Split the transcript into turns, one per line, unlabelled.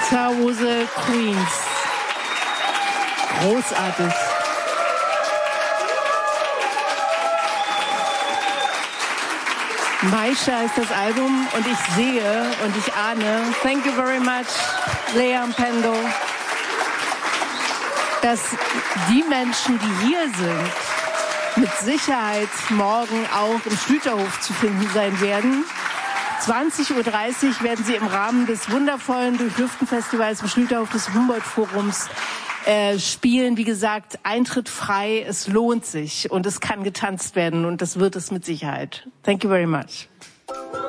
Tawuse Queens. Großartig. Maisha ist das Album und ich sehe und ich ahne, thank you very much, Lea Mpendo, dass die Menschen, die hier sind, mit Sicherheit morgen auch im Schlüterhof zu finden sein werden. 20:30 Uhr werden sie im Rahmen des wundervollen Durchlüften-Festivals im Schlüterhof des Humboldt-Forums spielen. Wie gesagt, Eintritt frei, es lohnt sich und es kann getanzt werden und das wird es mit Sicherheit. Thank you very much.